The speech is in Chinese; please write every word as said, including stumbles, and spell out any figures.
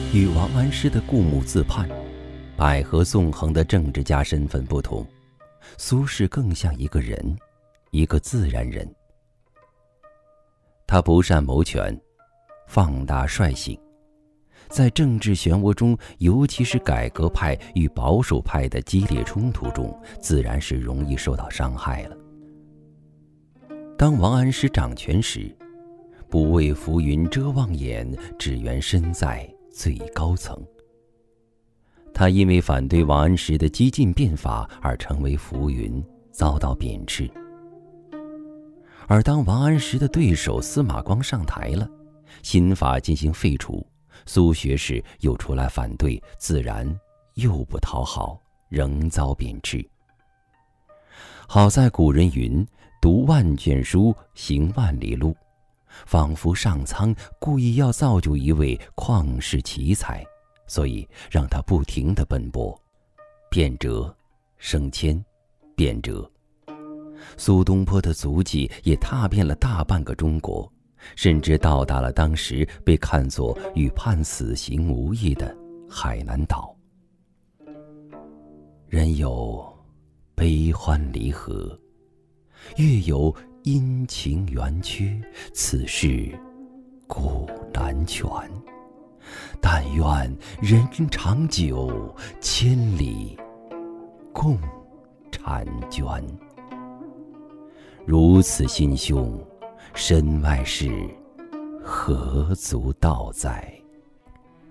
与王安石的固木自叛、百合纵横的政治家身份不同，苏轼更像一个人，一个自然人。他不善谋权，放大率性，在政治漩涡中，尤其是改革派与保守派的激烈冲突中，自然是容易受到伤害了。当王安石掌权时，不为浮云遮望眼，只缘身在最高层。他因为反对王安石的激进变法而成为浮云，遭到贬斥。而当王安石的对手司马光上台了，新法进行废除，苏学士又出来反对，自然又不讨好，仍遭贬斥。好在古人云：读万卷书，行万里路，仿佛上苍故意要造就一位旷世奇才，所以让他不停地奔波，变折、升迁、变折。苏东坡的足迹也踏遍了大半个中国，甚至到达了当时被看作与判死刑无异的海南岛。人有悲欢离合，月有阴晴圆缺，此事古难全。但愿人长久，千里共婵娟。如此心胸，身外事何足道哉？